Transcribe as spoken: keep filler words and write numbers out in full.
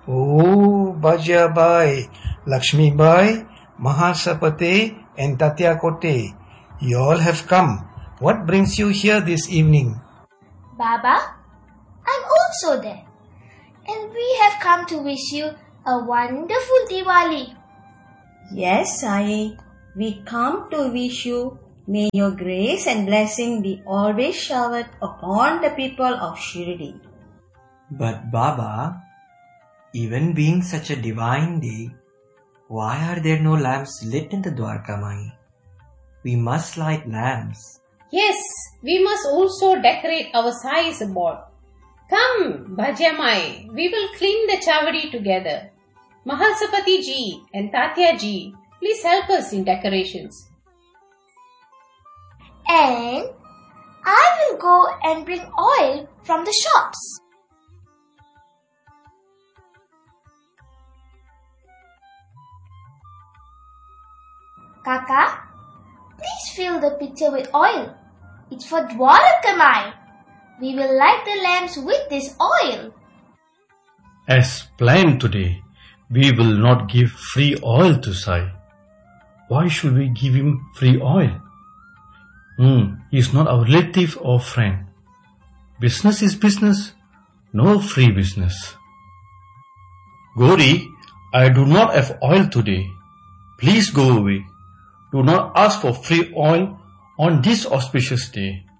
Oh, Bajabai, Lakshmi Bai, Mahasapate and Tatya Kote, you all have come. What brings you here this evening? Baba, I'm also there. And we have come to wish you a wonderful Diwali. Yes, Sai, we come to wish you, may your grace and blessing be always showered upon the people of Shirdi. But Baba, even being such a divine day, why are there no lamps lit in the Dwarka Mai? We must light lamps. Yes, we must also decorate our Sai's board. Come, Bhajamai, we will clean the Chavadi together. Mahasapati ji and Tatya ji, please help us in decorations. And I will go and bring oil from the shops. Kaka, please fill the pitcher with oil. It's for Dwarka Mai. We will light the lamps with this oil. As planned today, we will not give free oil to Sai. Why should we give him free oil? Hmm, he is not our relative or friend. Business is business, no free business. Gauri, I do not have oil today. Please go away. Do not ask for free oil on this auspicious day.